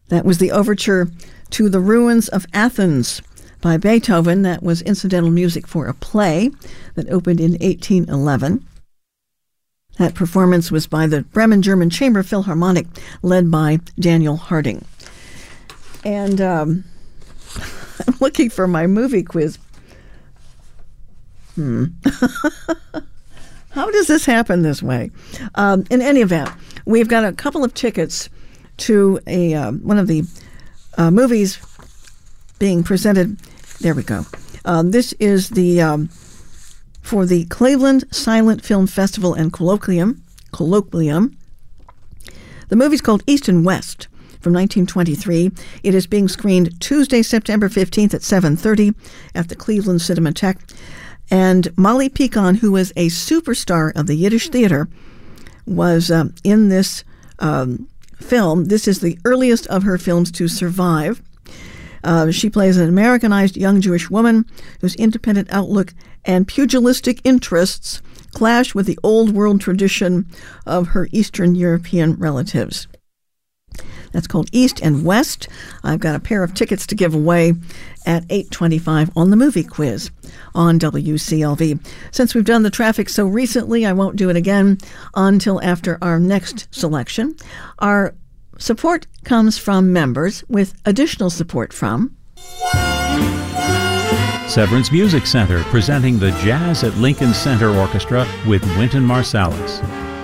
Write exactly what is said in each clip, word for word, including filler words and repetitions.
That was the overture to The Ruins of Athens by Beethoven. That was incidental music for a play that opened in eighteen eleven. That performance was by the Bremen German Chamber Philharmonic, led by Daniel Harding. And um, I'm looking for my movie quiz. Hmm. How does this happen this way? Um, in any event, we've got a couple of tickets to a uh, one of the uh, movies being presented. There we go. Um, this is the um, for the Cleveland Silent Film Festival and Colloquium. Colloquium. The movie's called East and West from nineteen twenty-three. It is being screened Tuesday, September fifteenth at seven thirty at the Cleveland Cinematheque. And Molly Picon, who was a superstar of the Yiddish theater, was um, in this um, film. This is the earliest of her films to survive. Uh, she plays an Americanized young Jewish woman whose independent outlook and pugilistic interests clash with the old world tradition of her Eastern European relatives. That's called East and West. I've got a pair of tickets to give away at eight twenty-five on the movie quiz on W C L V. Since we've done the traffic so recently, I won't do it again until after our next selection. Our support comes from members with additional support from Severance Music Center, presenting the Jazz at Lincoln Center Orchestra with Wynton Marsalis.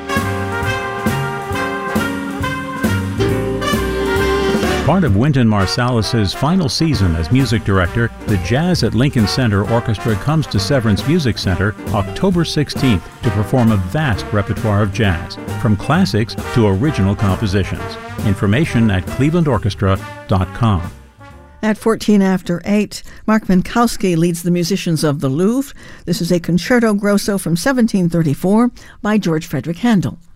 Part of Wynton Marsalis's final season as music director, the Jazz at Lincoln Center Orchestra comes to Severance Music Center October sixteenth to perform a vast repertoire of jazz, from classics to original compositions. Information at cleveland orchestra dot com. At fourteen after eight, Mark Minkowski leads the musicians of the Louvre. This is a concerto grosso from seventeen thirty-four by George Frederick Handel.